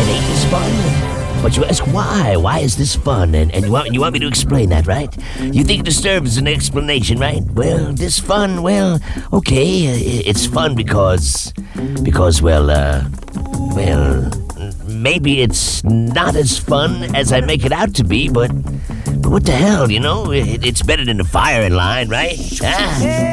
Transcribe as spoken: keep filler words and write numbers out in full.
and eight is fun? But you ask why? Why is this fun? And, and you want you want me to explain that, right? You think it deserves an explanation, right? Well, this fun, well, okay, uh, it's fun because, because, well, uh, well, maybe it's not as fun as I make it out to be, but, but what the hell, you know? It, it's better than the firing line, right? Ah.